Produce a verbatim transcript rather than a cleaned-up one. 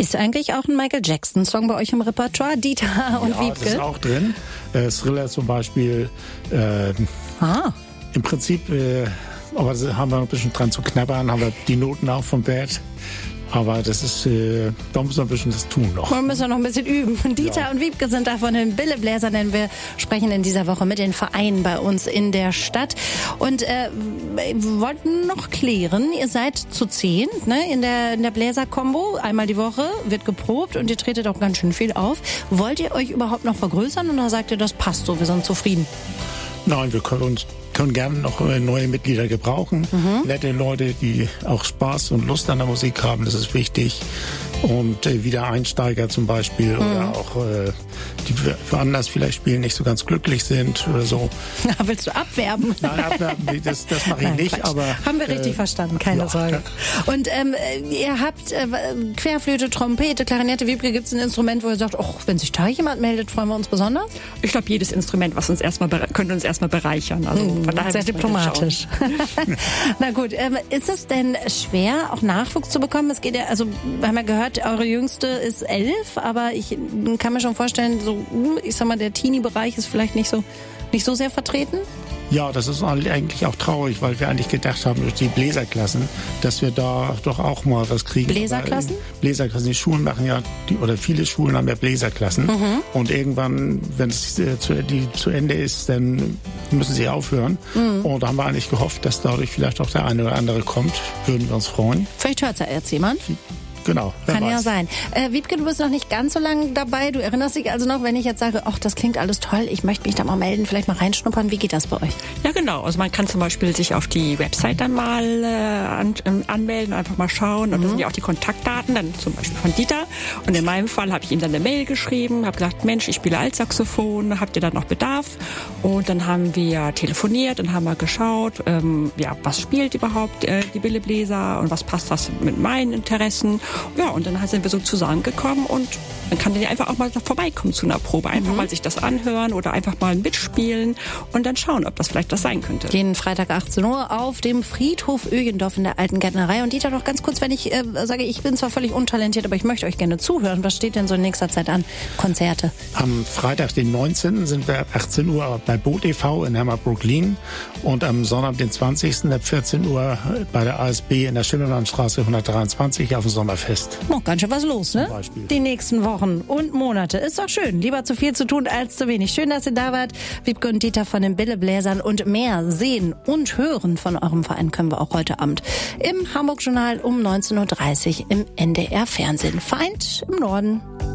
Ist eigentlich auch ein Michael Jackson-Song bei euch im Repertoire, Dieter und ja, Wiebke? Das ist auch drin. Äh, Thriller zum Beispiel. Äh, ah. Im Prinzip, äh, aber da haben wir noch ein bisschen dran zu knabbern, haben wir die Noten auch vom Band. Aber das ist, äh, da müssen wir ein bisschen das tun noch. Wir müssen noch ein bisschen üben. Dieter ja. und Wiebke sind da von den Billebläsern, denn wir sprechen in dieser Woche mit den Vereinen bei uns in der Stadt. Und äh, wir wollten noch klären, ihr seid zu zehn, ne, in der, in der Bläser-Kombo. Einmal die Woche wird geprobt und ihr tretet auch ganz schön viel auf. Wollt ihr euch überhaupt noch vergrößern oder sagt ihr, das passt so, wir sind zufrieden? Nein, wir können uns können gerne noch neue Mitglieder gebrauchen. Mhm. Nette Leute, die auch Spaß und Lust an der Musik haben, das ist wichtig. Und äh, Wiedereinsteiger zum Beispiel mhm. oder auch äh, die für anders vielleicht spielen, nicht so ganz glücklich sind oder so. Na, willst du abwerben? Nein, abwerben, das, das mache ich Nein, nicht. Aber haben wir richtig äh, verstanden, keine ja. Sorge. Und ähm, ihr habt äh, Querflöte, Trompete, Klarinette, Wiebke, gibt es ein Instrument, wo ihr sagt, oh, wenn sich da jemand meldet, freuen wir uns besonders? Ich glaube, jedes Instrument, was uns erstmal könnte uns erstmal bereichern. Also mhm, von daher sehr diplomatisch. Na gut, ähm, ist es denn schwer, auch Nachwuchs zu bekommen? Es geht ja, also wir haben ja gehört, eure Jüngste ist elf, aber ich kann mir schon vorstellen, so, ich sag mal, der Teenie-Bereich ist vielleicht nicht so, nicht so sehr vertreten. Ja, das ist eigentlich auch traurig, weil wir eigentlich gedacht haben, durch die Bläserklassen, dass wir da doch auch mal was kriegen. Bläserklassen? Aber Bläserklassen. Die Schulen machen ja, die, oder viele Schulen haben ja Bläserklassen. Mhm. Und irgendwann, wenn es äh, zu, die zu Ende ist, dann müssen sie aufhören. Mhm. Und da haben wir eigentlich gehofft, dass dadurch vielleicht auch der eine oder andere kommt. Würden wir uns freuen. Vielleicht hört es ja jetzt jemand. Genau. Kann weiß. ja sein. Äh, Wiebke, du bist noch nicht ganz so lange dabei. Du erinnerst dich also noch, wenn ich jetzt sage, ach, das klingt alles toll, ich möchte mich da mal melden, vielleicht mal reinschnuppern. Wie geht das bei euch? Ja, genau. Also man kann zum Beispiel sich auf die Website dann mal äh, an, ähm, anmelden, einfach mal schauen. Und mhm. da sind ja auch die Kontaktdaten, dann zum Beispiel von Dieter. Und in meinem Fall habe ich ihm dann eine Mail geschrieben, habe gesagt, Mensch, ich spiele Altsaxophon, habt ihr da noch Bedarf? Und dann haben wir telefoniert und haben mal geschaut, ähm, ja, was spielt überhaupt äh, die Billebläser und was passt das mit meinen Interessen? Ja, und dann sind wir so zusammengekommen und man kann dann einfach auch mal vorbeikommen zu einer Probe. Einfach mhm. mal sich das anhören oder einfach mal mitspielen und dann schauen, ob das vielleicht das sein könnte. Jeden Freitag achtzehn Uhr auf dem Friedhof Ögendorf in der Alten Gärtnerei. Und Dieter, noch ganz kurz, wenn ich äh, sage, ich bin zwar völlig untalentiert, aber ich möchte euch gerne zuhören. Was steht denn so in nächster Zeit an? Konzerte? Am Freitag, den neunzehnten sind wir ab achtzehn Uhr bei Boot e V in Hammer-Brooklyn und am Sonntag, den zwanzigsten ab vierzehn Uhr bei der A S B in der Schimmelmannstraße hundertdreiundzwanzig auf dem Sommerfest. Oh, ganz schön was los, ne? Die nächsten Wochen und Monate. Ist doch schön. Lieber zu viel zu tun als zu wenig. Schön, dass ihr da wart. Wiebke und Dieter von den Billebläsern. Und mehr sehen und hören von eurem Verein können wir auch heute Abend im Hamburg-Journal um neunzehn Uhr dreißig im N D R-Fernsehen. Vereint im Norden.